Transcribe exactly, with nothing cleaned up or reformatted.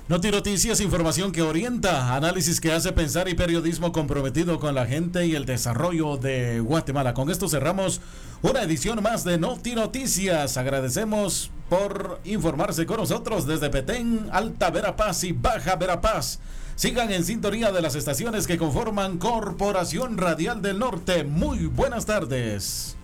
Noti Noticias, información que orienta, análisis que hace pensar y periodismo comprometido con la gente y el desarrollo de Guatemala. Con esto cerramos una edición más de Noti Noticias. Agradecemos por informarse con nosotros desde Petén, Alta Verapaz y Baja Verapaz. Sigan en sintonía de las estaciones que conforman Corporación Radial del Norte. Muy buenas tardes.